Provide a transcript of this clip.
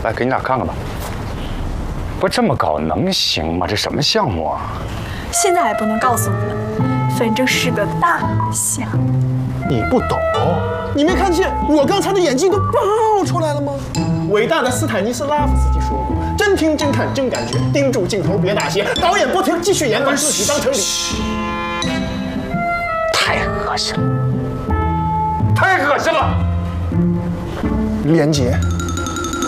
来，给你俩看看吧。不这么搞能行吗？这什么项目啊？ 现在还不能告诉你们，反正是个大项。 你不懂，你没看见我刚才的演技都爆出来了吗？伟大的斯坦尼斯拉夫斯基说过：“真听真看真感觉，盯住镜头别打斜。”导演不听，继续演，把自己当成理。 太恶心了，太恶心了！ 连杰。